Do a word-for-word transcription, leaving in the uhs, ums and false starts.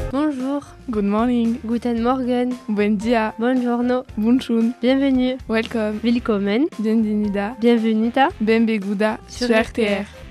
Bonjour, Good morning, guten Morgen, buen dia, buongiorno, bunchun, bienvenue, welcome, willkommen, bienvenida, bienvenue benveguda sur R T R.